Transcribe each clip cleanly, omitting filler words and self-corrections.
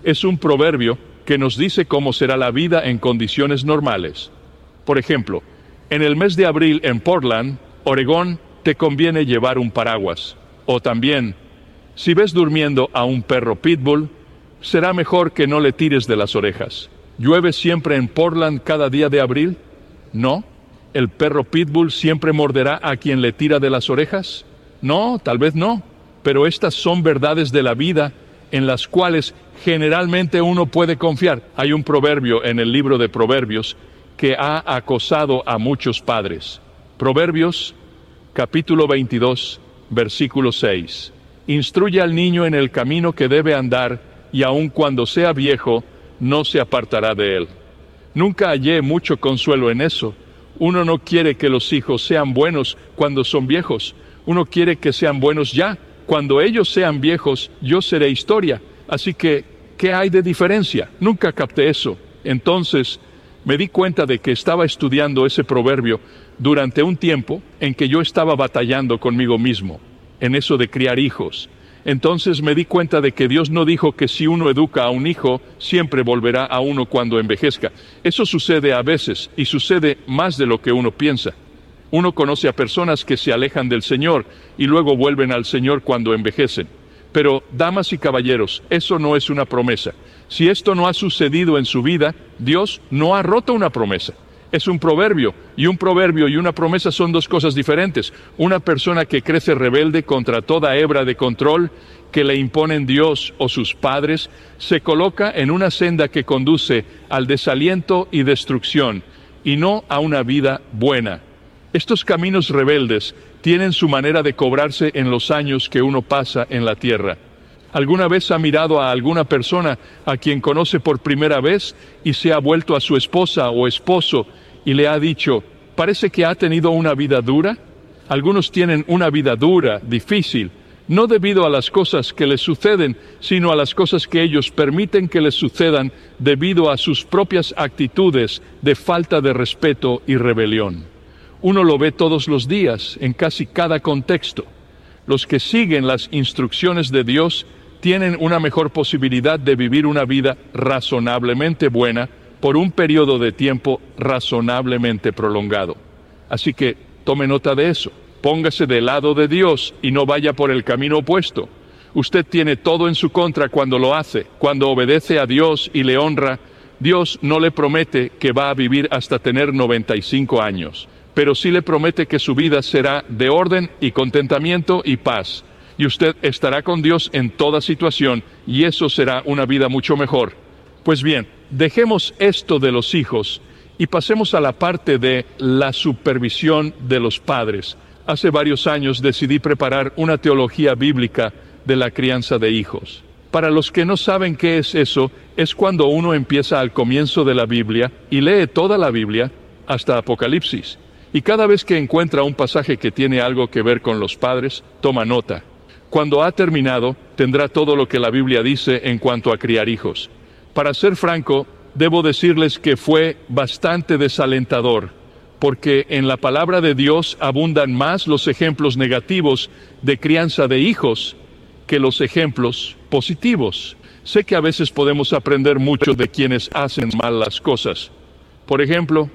es un proverbio que nos dice cómo será la vida en condiciones normales. Por ejemplo, en el mes de abril en Portland, Oregón, te conviene llevar un paraguas. O también, si ves durmiendo a un perro pitbull, será mejor que no le tires de las orejas. ¿Llueve siempre en Portland cada día de abril? No. ¿El perro pitbull siempre morderá a quien le tira de las orejas? No, tal vez no. Pero estas son verdades de la vida en las cuales generalmente uno puede confiar. Hay un proverbio en el libro de Proverbios que ha acosado a muchos padres. Proverbios, capítulo 22, versículo 6. Instruye al niño en el camino que debe andar, y aun cuando sea viejo, no se apartará de él. Nunca hallé mucho consuelo en eso. Uno no quiere que los hijos sean buenos cuando son viejos. Uno quiere que sean buenos ya. Cuando ellos sean viejos, yo seré historia. Así que, ¿qué hay de diferencia? Nunca capté eso. Entonces, me di cuenta de que estaba estudiando ese proverbio durante un tiempo en que yo estaba batallando conmigo mismo, en eso de criar hijos. Entonces me di cuenta de que Dios no dijo que si uno educa a un hijo, siempre volverá a uno cuando envejezca. Eso sucede a veces, y sucede más de lo que uno piensa. Uno conoce a personas que se alejan del Señor y luego vuelven al Señor cuando envejecen. Pero, damas y caballeros, eso no es una promesa. Si esto no ha sucedido en su vida, Dios no ha roto una promesa. Es un proverbio y una promesa son dos cosas diferentes. Una persona que crece rebelde contra toda hebra de control que le imponen Dios o sus padres, se coloca en una senda que conduce al desaliento y destrucción, y no a una vida buena. Estos caminos rebeldes tienen su manera de cobrarse en los años que uno pasa en la tierra. ¿Alguna vez ha mirado a alguna persona a quien conoce por primera vez y se ha vuelto a su esposa o esposo y le ha dicho, parece que ha tenido una vida dura? Algunos tienen una vida dura, difícil, no debido a las cosas que les suceden, sino a las cosas que ellos permiten que les sucedan debido a sus propias actitudes de falta de respeto y rebelión. Uno lo ve todos los días, en casi cada contexto. Los que siguen las instrucciones de Dios tienen una mejor posibilidad de vivir una vida razonablemente buena por un periodo de tiempo razonablemente prolongado. Así que tome nota de eso. Póngase del lado de Dios y no vaya por el camino opuesto. Usted tiene todo en su contra cuando lo hace. Cuando obedece a Dios y le honra, Dios no le promete que va a vivir hasta tener 95 años. Pero sí le promete que su vida será de orden y contentamiento y paz. Y usted estará con Dios en toda situación, y eso será una vida mucho mejor. Pues bien, dejemos esto de los hijos y pasemos a la parte de la supervisión de los padres. Hace varios años decidí preparar una teología bíblica de la crianza de hijos. Para los que no saben qué es eso, es cuando uno empieza al comienzo de la Biblia y lee toda la Biblia hasta Apocalipsis. Y cada vez que encuentra un pasaje que tiene algo que ver con los padres, toma nota. Cuando ha terminado, tendrá todo lo que la Biblia dice en cuanto a criar hijos. Para ser franco, debo decirles que fue bastante desalentador, porque en la palabra de Dios abundan más los ejemplos negativos de crianza de hijos que los ejemplos positivos. Sé que a veces podemos aprender mucho de quienes hacen mal las cosas. Por ejemplo,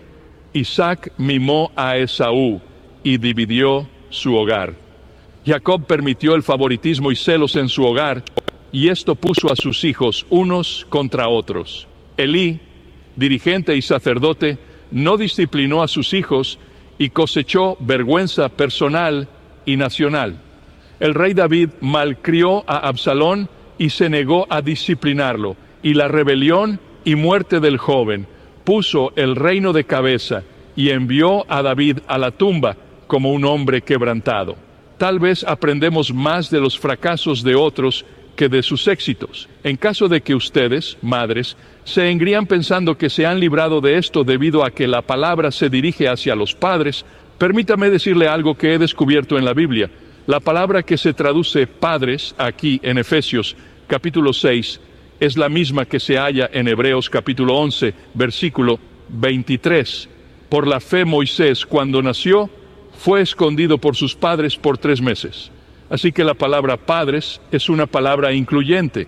Isaac mimó a Esaú y dividió su hogar. Jacob permitió el favoritismo y celos en su hogar, y esto puso a sus hijos unos contra otros. Elí, dirigente y sacerdote, no disciplinó a sus hijos y cosechó vergüenza personal y nacional. El rey David malcrió a Absalón y se negó a disciplinarlo, y la rebelión y muerte del joven puso el reino de cabeza y envió a David a la tumba como un hombre quebrantado. Tal vez aprendemos más de los fracasos de otros que de sus éxitos. En caso de que ustedes, madres, se engrían pensando que se han librado de esto debido a que la palabra se dirige hacia los padres, permítame decirle algo que he descubierto en la Biblia. La palabra que se traduce padres aquí en Efesios capítulo 6 es la misma que se halla en Hebreos capítulo 11, versículo 23. Por la fe Moisés, cuando nació, fue escondido por sus padres por 3 meses. Así que la palabra padres es una palabra incluyente.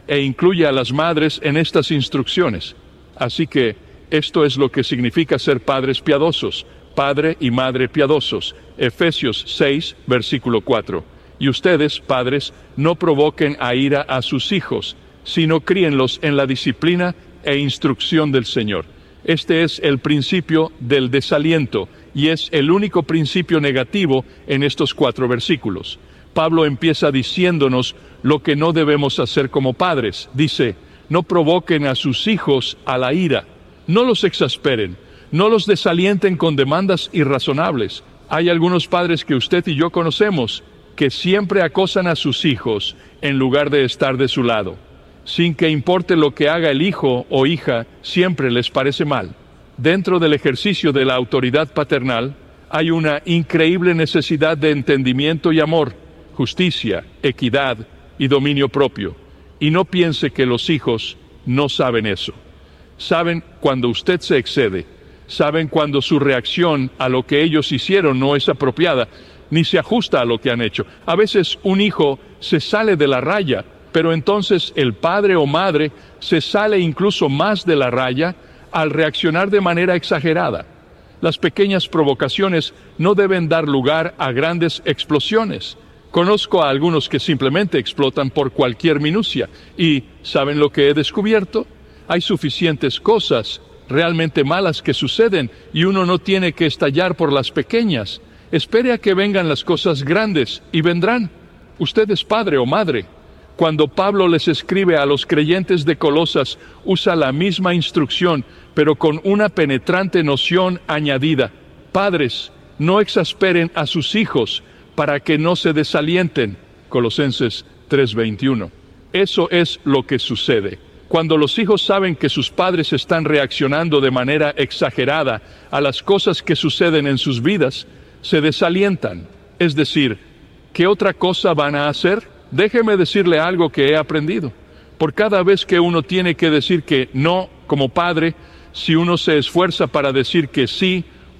e incluye a las madres en estas instrucciones. Así que esto es lo que significa ser padres piadosos, padre y madre piadosos. Efesios 6, versículo 4. Y ustedes, padres, no provoquen a ira a sus hijos, sino críenlos en la disciplina e instrucción del Señor. Este es el principio del desaliento, y es el único principio negativo en estos 4 versículos. Pablo empieza diciéndonos lo que no debemos hacer como padres. Dice, no provoquen a sus hijos a la ira, no los exasperen, no los desalienten con demandas irrazonables. Hay algunos padres que usted y yo conocemos que siempre acosan a sus hijos en lugar de estar de su lado. Sin que importe lo que haga el hijo o hija, siempre les parece mal. Dentro del ejercicio de la autoridad paternal, hay una increíble necesidad de entendimiento y amor, justicia, equidad y dominio propio. Y no piense que los hijos no saben eso. Saben cuando usted se excede, saben cuando su reacción a lo que ellos hicieron no es apropiada, ni se ajusta a lo que han hecho. A veces un hijo se sale de la raya, pero entonces el padre o madre se sale incluso más de la raya al reaccionar de manera exagerada. Las pequeñas provocaciones no deben dar lugar a grandes explosiones. Conozco a algunos que simplemente explotan por cualquier minucia. ¿Y saben lo que he descubierto? Hay suficientes cosas realmente malas que suceden y uno no tiene que estallar por las pequeñas. Espere a que vengan las cosas grandes y vendrán. Usted es padre o madre. Cuando Pablo les escribe a los creyentes de Colosas, usa la misma instrucción, pero con una penetrante noción añadida. Padres, no exasperen a sus hijos para que no se desalienten. Colosenses 3:21. Eso es lo que sucede. Cuando los hijos saben que sus padres están reaccionando de manera exagerada a las cosas que suceden en sus vidas, se desalientan. Es decir, ¿qué otra cosa van a hacer? Déjeme decirle algo que he aprendido. Por cada vez que uno tiene que decir que no como padre, si uno se esfuerza para decir que sí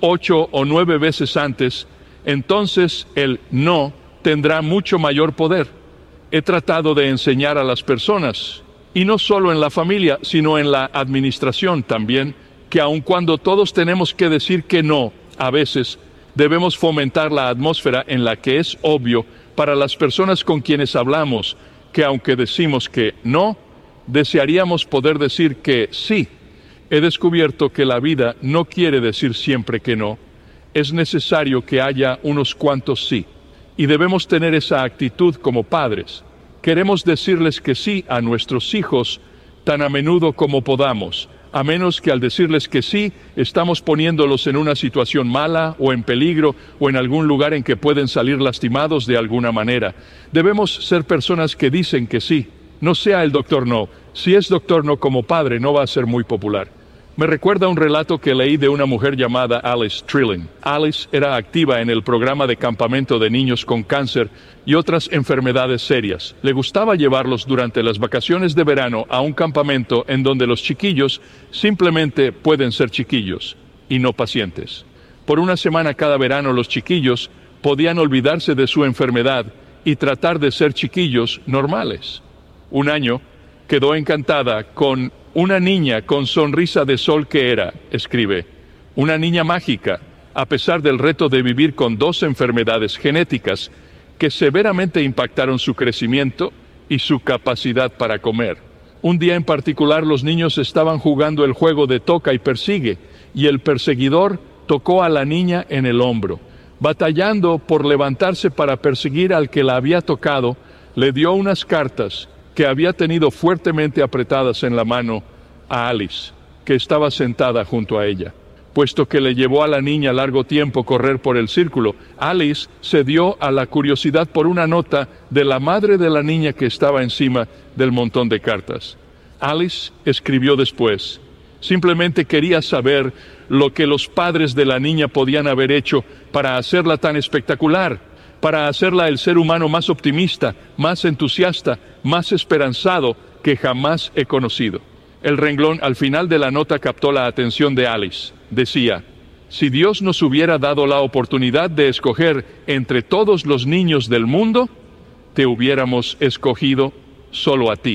8 o 9 veces antes, entonces el no tendrá mucho mayor poder. He tratado de enseñar a las personas, y no solo en la familia, sino en la administración también, que aun cuando todos tenemos que decir que no, a veces debemos fomentar la atmósfera en la que es obvio para las personas con quienes hablamos que aunque decimos que no, desearíamos poder decir que sí. He descubierto que la vida no quiere decir siempre que no. Es necesario que haya unos cuantos sí. Y debemos tener esa actitud como padres. Queremos decirles que sí a nuestros hijos tan a menudo como podamos, a menos que al decirles que sí, estamos poniéndolos en una situación mala o en peligro o en algún lugar en que pueden salir lastimados de alguna manera. Debemos ser personas que dicen que sí. No sea el doctor no. Si es doctor no como padre, no va a ser muy popular. Me recuerda un relato que leí de una mujer llamada Alice Trilling. Alice era activa en el programa de campamento de niños con cáncer y otras enfermedades serias. Le gustaba llevarlos durante las vacaciones de verano a un campamento en donde los chiquillos simplemente pueden ser chiquillos y no pacientes. Por una semana cada verano los chiquillos podían olvidarse de su enfermedad y tratar de ser chiquillos normales. Un año quedó encantada con una niña con sonrisa de sol que era, escribe, una niña mágica, a pesar del reto de vivir con 2 enfermedades genéticas que severamente impactaron su crecimiento y su capacidad para comer. Un día en particular los niños estaban jugando el juego de toca y persigue, y el perseguidor tocó a la niña en el hombro. Batallando por levantarse para perseguir al que la había tocado, le dio unas cartas que había tenido fuertemente apretadas en la mano a Alice, que estaba sentada junto a ella. Puesto que le llevó a la niña largo tiempo correr por el círculo, Alice cedió a la curiosidad por una nota de la madre de la niña que estaba encima del montón de cartas. Alice escribió después, simplemente quería saber lo que los padres de la niña podían haber hecho para hacerla tan espectacular, para hacerla el ser humano más optimista, más entusiasta, más esperanzado que jamás he conocido. El renglón al final de la nota captó la atención de Alice. Decía, si Dios nos hubiera dado la oportunidad de escoger entre todos los niños del mundo, te hubiéramos escogido solo a ti.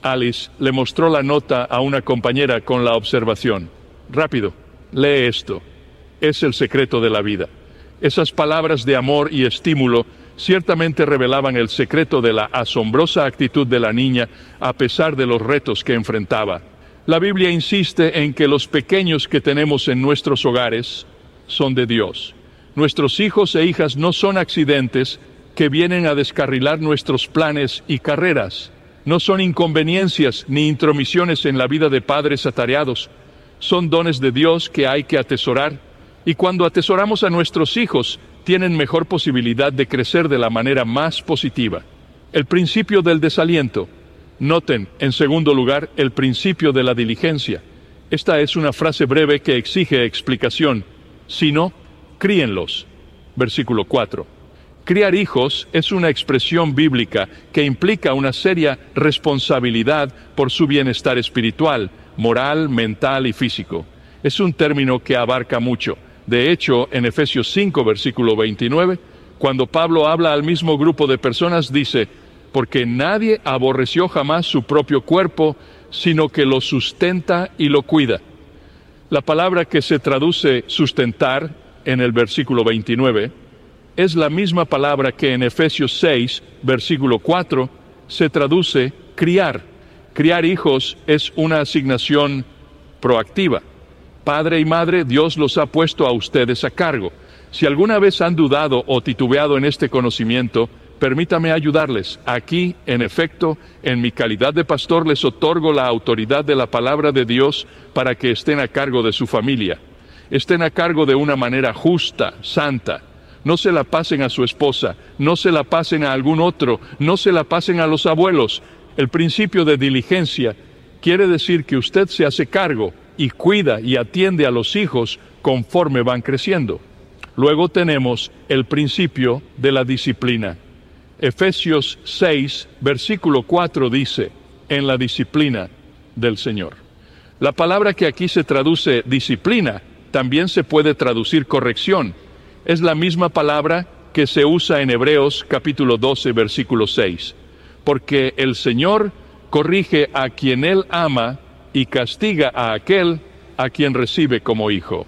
Alice le mostró la nota a una compañera con la observación: rápido, lee esto. Es el secreto de la vida. Esas palabras de amor y estímulo ciertamente revelaban el secreto de la asombrosa actitud de la niña a pesar de los retos que enfrentaba. La Biblia insiste en que los pequeños que tenemos en nuestros hogares son de Dios. Nuestros hijos e hijas no son accidentes que vienen a descarrilar nuestros planes y carreras. No son inconveniencias ni intromisiones en la vida de padres atareados. Son dones de Dios que hay que atesorar. Y cuando atesoramos a nuestros hijos, tienen mejor posibilidad de crecer de la manera más positiva. El principio del desaliento. Noten, en segundo lugar, el principio de la diligencia. Esta es una frase breve que exige explicación. Si no, críenlos. Versículo 4. Criar hijos es una expresión bíblica que implica una seria responsabilidad por su bienestar espiritual, moral, mental y físico. Es un término que abarca mucho. De hecho, en Efesios 5, versículo 29, cuando Pablo habla al mismo grupo de personas, dice: porque nadie aborreció jamás su propio cuerpo, sino que lo sustenta y lo cuida. La palabra que se traduce sustentar en el versículo 29 es la misma palabra que en Efesios 6, versículo 4, se traduce criar. Criar hijos es una asignación proactiva. Padre y madre, Dios los ha puesto a ustedes a cargo. Si alguna vez han dudado o titubeado en este conocimiento, permítame ayudarles. Aquí, en efecto, en mi calidad de pastor, les otorgo la autoridad de la palabra de Dios para que estén a cargo de su familia. Estén a cargo de una manera justa, santa. No se la pasen a su esposa, no se la pasen a algún otro, no se la pasen a los abuelos. El principio de diligencia quiere decir que usted se hace cargo y cuida y atiende a los hijos conforme van creciendo. Luego tenemos el principio de la disciplina. Efesios 6, versículo 4 dice: en la disciplina del Señor. La palabra que aquí se traduce disciplina también se puede traducir corrección. Es la misma palabra que se usa en Hebreos capítulo 12, versículo 6. Porque el Señor corrige a quien Él ama y castiga a aquel a quien recibe como hijo.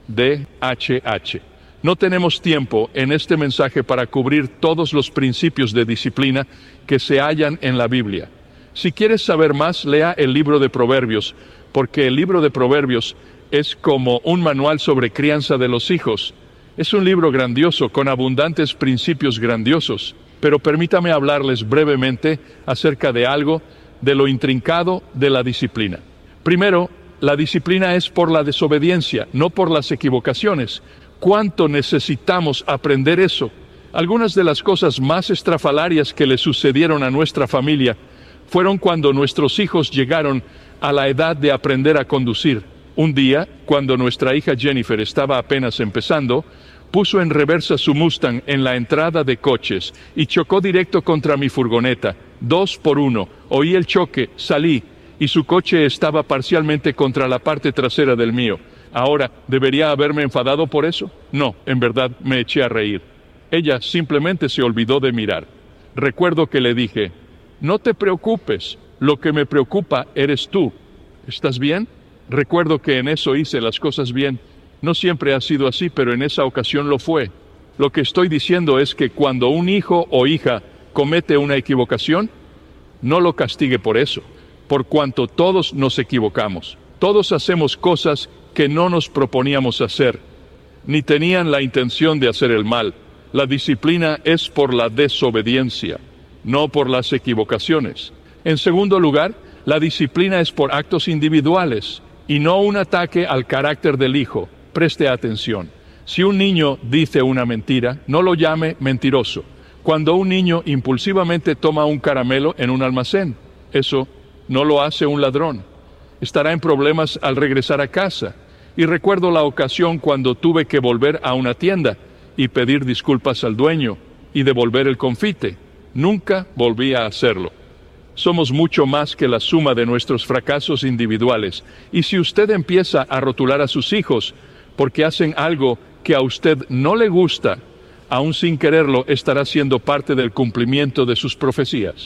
D.H.H. No tenemos tiempo en este mensaje para cubrir todos los principios de disciplina que se hallan en la Biblia. Si quieres saber más, lea el libro de Proverbios, porque el libro de Proverbios es como un manual sobre crianza de los hijos. Es un libro grandioso, con abundantes principios grandiosos, pero permítame hablarles brevemente acerca de algo de lo intrincado de la disciplina. Primero, la disciplina es por la desobediencia, no por las equivocaciones. ¿Cuánto necesitamos aprender eso? Algunas de las cosas más estrafalarias que le sucedieron a nuestra familia fueron cuando nuestros hijos llegaron a la edad de aprender a conducir. Un día, cuando nuestra hija Jennifer estaba apenas empezando, puso en reversa su Mustang en la entrada de coches y chocó directo contra mi furgoneta. 2 por 1. Oí el choque, salí, y su coche estaba parcialmente contra la parte trasera del mío. Ahora, ¿debería haberme enfadado por eso? No, en verdad me eché a reír. Ella simplemente se olvidó de mirar. Recuerdo que le dije: no te preocupes, lo que me preocupa eres tú. ¿Estás bien? Recuerdo que en eso hice las cosas bien. No siempre ha sido así, pero en esa ocasión lo fue. Lo que estoy diciendo es que cuando un hijo o hija comete una equivocación, no lo castigue por eso, por cuanto todos nos equivocamos. Todos hacemos cosas que no nos proponíamos hacer, ni tenían la intención de hacer el mal. La disciplina es por la desobediencia, no por las equivocaciones. En segundo lugar, la disciplina es por actos individuales y no un ataque al carácter del hijo. Preste atención. Si un niño dice una mentira, no lo llame mentiroso. Cuando un niño impulsivamente toma un caramelo en un almacén, eso no lo hace un ladrón. Estará en problemas al regresar a casa. Y recuerdo la ocasión cuando tuve que volver a una tienda y pedir disculpas al dueño y devolver el confite. Nunca volví a hacerlo. Somos mucho más que la suma de nuestros fracasos individuales. Y si usted empieza a rotular a sus hijos porque hacen algo que a usted no le gusta, aún sin quererlo, estará siendo parte del cumplimiento de sus profecías.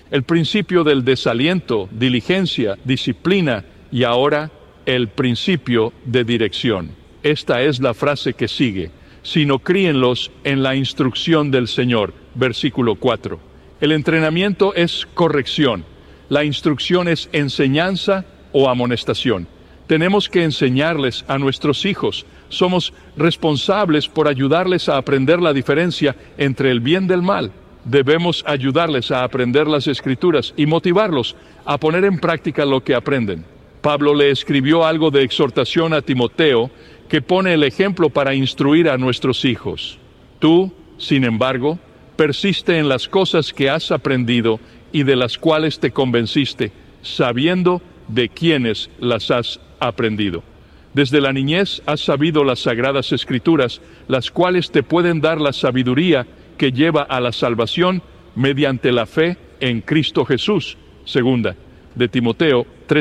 El principio del desaliento, diligencia, disciplina y ahora el principio de dirección. Esta es la frase que sigue. Sino críenlos en la instrucción del Señor. Versículo 4. El entrenamiento es corrección. La instrucción es enseñanza o amonestación. Tenemos que enseñarles a nuestros hijos. Somos responsables por ayudarles a aprender la diferencia entre el bien y el mal. Debemos ayudarles a aprender las Escrituras y motivarlos a poner en práctica lo que aprenden. Pablo le escribió algo de exhortación a Timoteo que pone el ejemplo para instruir a nuestros hijos. Tú, sin embargo, persiste en las cosas que has aprendido y de las cuales te convenciste, sabiendo de quiénes las has aprendido. Desde la niñez has sabido las sagradas Escrituras, las cuales te pueden dar la sabiduría que lleva a la salvación mediante la fe en Cristo Jesús. Segunda de Timoteo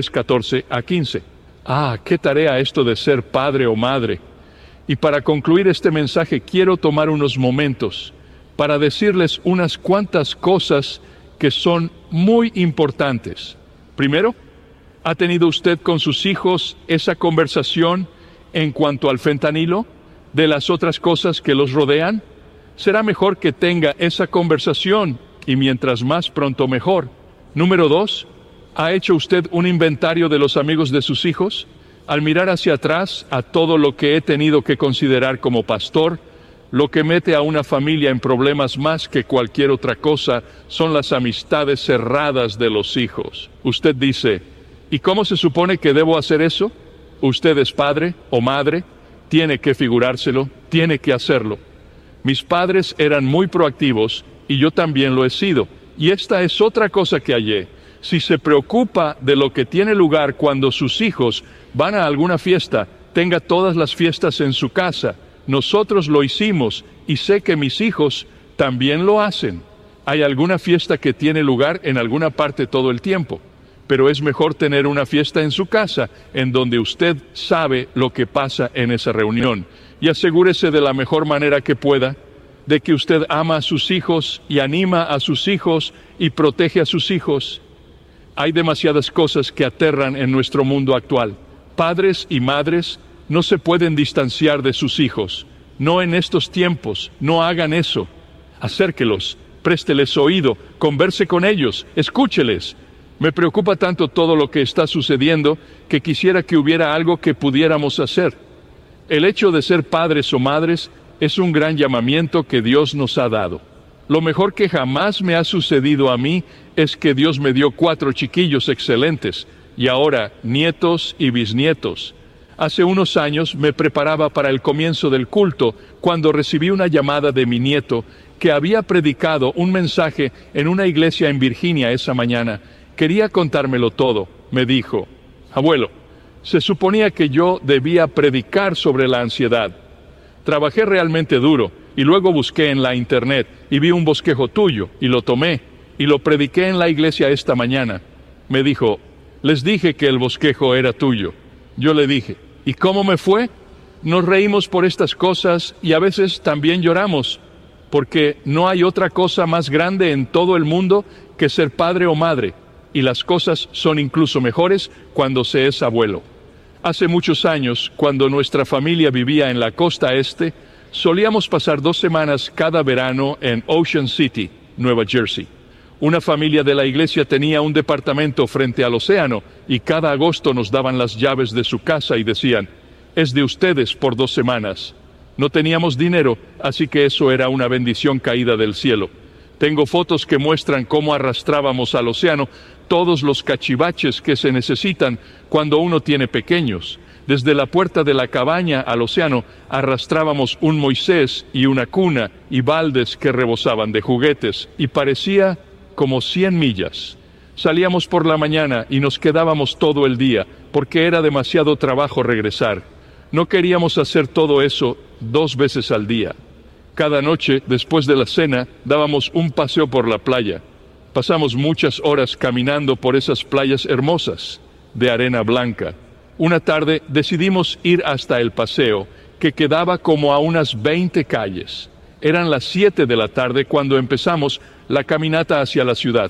3:14-15. ¡Qué tarea esto de ser padre o madre! Y para concluir este mensaje quiero tomar unos momentos para decirles unas cuantas cosas que son muy importantes. Primero, ¿ha tenido usted con sus hijos esa conversación en cuanto al fentanilo, de las otras cosas que los rodean? Será mejor que tenga esa conversación y mientras más pronto mejor. Número 2, ¿ha hecho usted un inventario de los amigos de sus hijos? Al mirar hacia atrás a todo lo que he tenido que considerar como pastor, lo que mete a una familia en problemas más que cualquier otra cosa son las amistades cerradas de los hijos. Usted dice, ¿y cómo se supone que debo hacer eso? Usted es padre o madre, tiene que figurárselo, tiene que hacerlo. Mis padres eran muy proactivos y yo también lo he sido. Y esta es otra cosa que hallé. Si se preocupa de lo que tiene lugar cuando sus hijos van a alguna fiesta, tenga todas las fiestas en su casa. Nosotros lo hicimos y sé que mis hijos también lo hacen. Hay alguna fiesta que tiene lugar en alguna parte todo el tiempo, pero es mejor tener una fiesta en su casa en donde usted sabe lo que pasa en esa reunión. Y asegúrese de la mejor manera que pueda de que usted ama a sus hijos y anima a sus hijos y protege a sus hijos. Hay demasiadas cosas que aterran en nuestro mundo actual. Padres y madres no se pueden distanciar de sus hijos. No en estos tiempos, no hagan eso. Acérquelos, présteles oído, converse con ellos, escúcheles. Me preocupa tanto todo lo que está sucediendo que quisiera que hubiera algo que pudiéramos hacer. El hecho de ser padres o madres es un gran llamamiento que Dios nos ha dado. Lo mejor que jamás me ha sucedido a mí es que Dios me dio 4 chiquillos excelentes y ahora nietos y bisnietos. Hace unos años me preparaba para el comienzo del culto cuando recibí una llamada de mi nieto que había predicado un mensaje en una iglesia en Virginia esa mañana. Quería contármelo todo. Me dijo, abuelo, se suponía que yo debía predicar sobre la ansiedad. Trabajé realmente duro y luego busqué en la internet y vi un bosquejo tuyo y lo tomé y lo prediqué en la iglesia esta mañana. Me dijo, les dije que el bosquejo era tuyo. Yo le dije, ¿y cómo me fue? Nos reímos por estas cosas y a veces también lloramos, porque no hay otra cosa más grande en todo el mundo que ser padre o madre, y las cosas son incluso mejores cuando se es abuelo. Hace muchos años, cuando nuestra familia vivía en la costa este, solíamos pasar 2 semanas cada verano en Ocean City, Nueva Jersey. Una familia de la iglesia tenía un departamento frente al océano y cada agosto nos daban las llaves de su casa y decían, es de ustedes por 2 semanas. No teníamos dinero, así que eso era una bendición caída del cielo. Tengo fotos que muestran cómo arrastrábamos al océano todos los cachivaches que se necesitan cuando uno tiene pequeños. Desde la puerta de la cabaña al océano arrastrábamos un Moisés y una cuna y baldes que rebosaban de juguetes y parecía como 100 millas. Salíamos por la mañana y nos quedábamos todo el día porque era demasiado trabajo regresar. No queríamos hacer todo eso 2 veces al día. Cada noche, después de la cena, dábamos un paseo por la playa. Pasamos muchas horas caminando por esas playas hermosas, de arena blanca. Una tarde decidimos ir hasta el paseo, que quedaba como a unas 20 calles. Eran las 7 de la tarde cuando empezamos la caminata hacia la ciudad.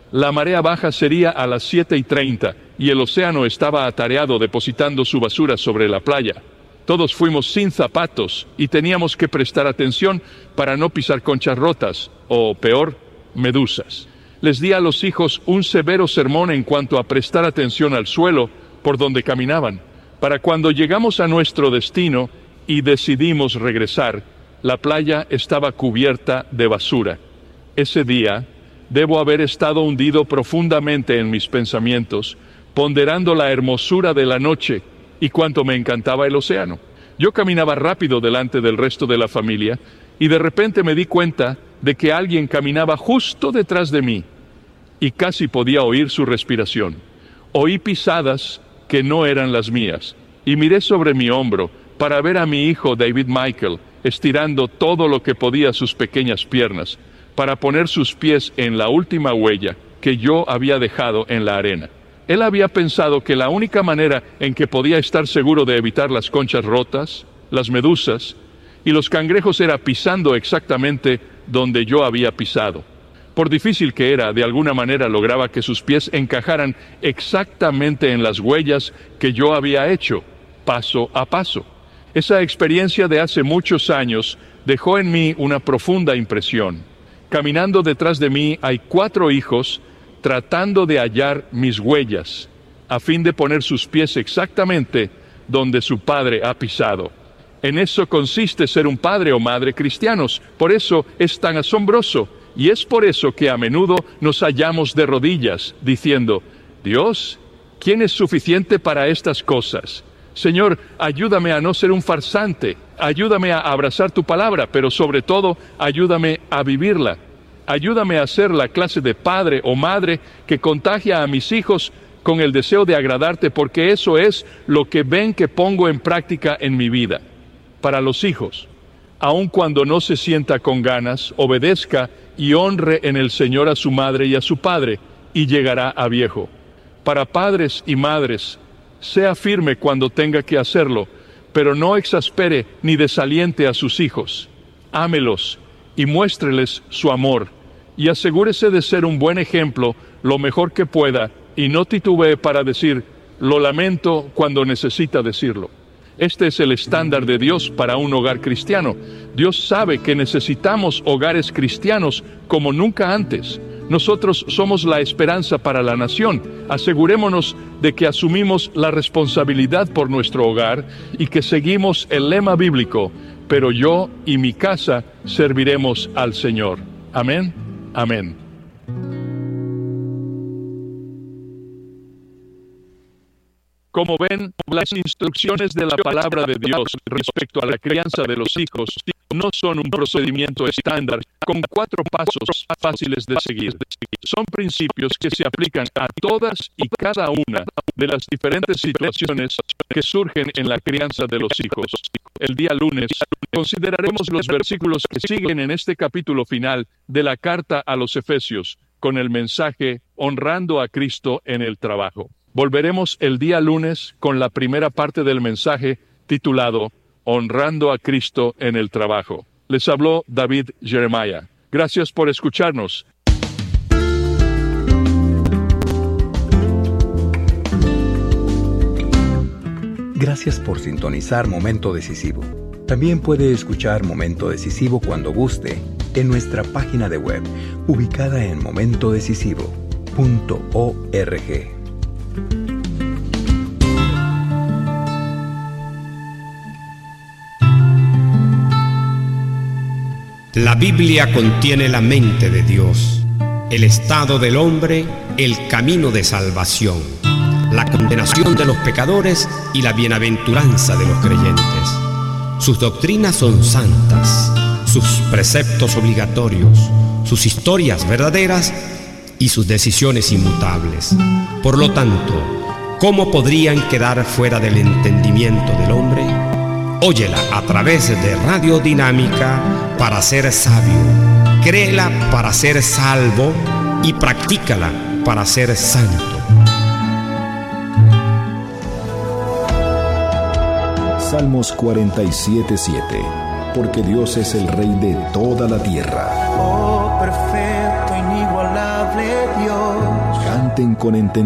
La marea baja sería a las 7:30 y el océano estaba atareado depositando su basura sobre la playa. Todos fuimos sin zapatos y teníamos que prestar atención para no pisar conchas rotas, o peor, medusas. Les di a los hijos un severo sermón en cuanto a prestar atención al suelo por donde caminaban. Para cuando llegamos a nuestro destino y decidimos regresar, la playa estaba cubierta de basura. Ese día, debo haber estado hundido profundamente en mis pensamientos, ponderando la hermosura de la noche y cuánto me encantaba el océano. Yo caminaba rápido delante del resto de la familia y de repente me di cuenta de que alguien caminaba justo detrás de mí y casi podía oír su respiración. Oí pisadas que no eran las mías y miré sobre mi hombro para ver a mi hijo David Michael estirando todo lo que podía sus pequeñas piernas para poner sus pies en la última huella que yo había dejado en la arena. Él había pensado que la única manera en que podía estar seguro de evitar las conchas rotas, las medusas y los cangrejos era pisando exactamente donde yo había pisado. Por difícil que era, de alguna manera lograba que sus pies encajaran exactamente en las huellas que yo había hecho, paso a paso. Esa experiencia de hace muchos años dejó en mí una profunda impresión. Caminando detrás de mí hay 4 hijos tratando de hallar mis huellas, a fin de poner sus pies exactamente donde su padre ha pisado. En eso consiste ser un padre o madre cristianos. Por eso es tan asombroso, y es por eso que a menudo nos hallamos de rodillas, diciendo: Dios, ¿quién es suficiente para estas cosas? Señor, ayúdame a no ser un farsante, ayúdame a abrazar tu palabra, pero sobre todo, ayúdame a vivirla. Ayúdame a ser la clase de padre o madre que contagia a mis hijos con el deseo de agradarte, porque eso es lo que ven que pongo en práctica en mi vida. Para los hijos, aun cuando no se sienta con ganas, obedezca y honre en el Señor a su madre y a su padre, y llegará a viejo. Para padres y madres, sea firme cuando tenga que hacerlo, pero no exaspere ni desaliente a sus hijos. Ámelos y muéstreles su amor, y asegúrese de ser un buen ejemplo lo mejor que pueda, y no titubee para decir: lo lamento, cuando necesita decirlo. Este es el estándar de Dios para un hogar cristiano. Dios sabe que necesitamos hogares cristianos como nunca antes. Nosotros somos la esperanza para la nación. Asegurémonos de que asumimos la responsabilidad por nuestro hogar y que seguimos el lema bíblico: pero yo y mi casa serviremos al Señor. Amén. Amén. Como ven, las instrucciones de la palabra de Dios respecto a la crianza de los hijos no son un procedimiento estándar con 4 pasos fáciles de seguir. Son principios que se aplican a todas y cada una de las diferentes situaciones que surgen en la crianza de los hijos. El día lunes consideraremos los versículos que siguen en este capítulo final de la carta a los Efesios con el mensaje Honrando a Cristo en el trabajo. Volveremos el día lunes con la primera parte del mensaje titulado Honrando a Cristo en el trabajo. Les habló David Jeremiah. Gracias por escucharnos. Gracias por sintonizar Momento Decisivo. También puede escuchar Momento Decisivo cuando guste en nuestra página de web, ubicada en momentodecisivo.org. La Biblia contiene la mente de Dios, el estado del hombre, el camino de salvación, la condenación de los pecadores y la bienaventuranza de los creyentes. Sus doctrinas son santas, sus preceptos obligatorios, sus historias verdaderas y sus decisiones inmutables. Por lo tanto, ¿cómo podrían quedar fuera del entendimiento del hombre? Óyela a través de Radio Dinámica para ser sabio, créela para ser salvo y practícala para ser santo. Salmos 47:7. Porque Dios es el Rey de toda la tierra. Oh, perfecto, inigualable, hable Dios. Canten con entendimiento.